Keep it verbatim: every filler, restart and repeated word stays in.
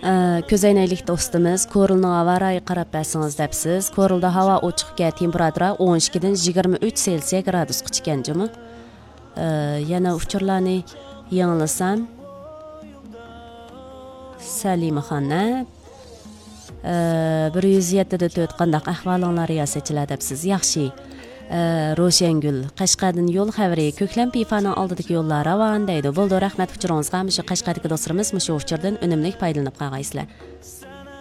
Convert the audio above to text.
Көзәйнәйлек достымыз, Корылның аварайы қарап бәсіңіз дәпсіз. Корылда hava ochiqga temperatura o'n ikkidan yigirma uch Selsiya gradusga chiqqan jimi. Yana uchurlarni yangilasam. Salimaxonna bir yuz yetti da to'rt qandaq ahvolinglar yasachlar debsiz. Yaxshi. Roshangul Qashqardan yo'l xabari Ko'klam Pifaning oldidagi yo'llar ravon deydi. Bo'ldi, rahmat uchuringizga. Shu Qashqardagi do'stlarimiz shu uchurdan unumli foydalanib qolgaysizlar.